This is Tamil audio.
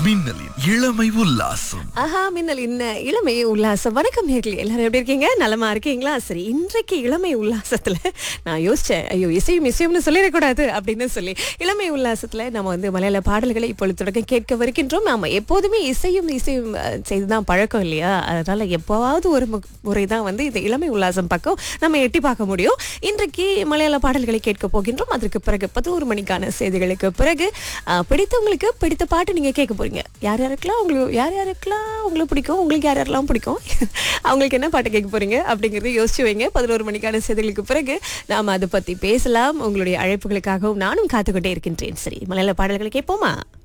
மின்னலின் இளமை உல்லாசம். ஆஹா மின்னலின் இளமை உல்லாசம். வணக்கம் நேர்களே, எல்லாரும் எப்படி இருக்கீங்க? நலமா இருக்கீங்களா? சரி, இன்றைக்கு இளமை உல்லாசத்துல நான் யோசிச்சேன், ஐயோ இசையும்னு சொல்லிடக்கூடாது அப்படின்னு சொல்லி. இளமை உல்லாசத்துல நம்ம மலையாள பாடல்களை இப்பொழுது தொடங்க கேட்க வருகின்றோம். நாம எப்போதுமே இசையும் செய்துதான் பழக்கம் இல்லையா? அதனால எப்போவாவது ஒரு முறை தான் இந்த இளமை உல்லாசம் பக்கம் நம்ம எட்டி பார்க்க முடியும். இன்றைக்கு மலையாள பாடல்களை கேட்க போகின்றோம். அதற்கு பிறகு 11 மணிக்கான செய்திகளுக்கு பிறகு பிடித்தவங்களுக்கு பிடித்த பாட்டு நீங்க கேட்க போறீங்க. யார் யாருக்கெல்லாம் உங்களுக்கு பிடிக்கும், உங்களுக்கு யார் யாரெல்லாம் பிடிக்கும், அவங்களுக்கு என்ன பாட்டு கேட்க போறீங்க அப்படிங்கறத யோசிச்சு வைங்க. 11 மணிக்கான செய்திகளுக்கு பிறகு நாம அதை பத்தி பேசலாம். உங்களுடைய அழைப்புகளுக்காகவும் நானும் காத்துக்கொண்டே இருக்கின்றேன். சரி, மலையாள பாடல்களை கேட்போமா?